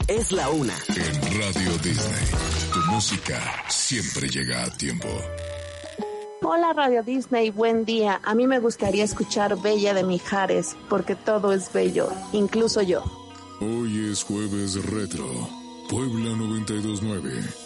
Es la una. En Radio Disney, tu música siempre llega a tiempo. Hola Radio Disney, buen día. A mí me gustaría escuchar Bella de Mijares, porque todo es bello, incluso yo. Hoy es Jueves Retro, Puebla 92.9.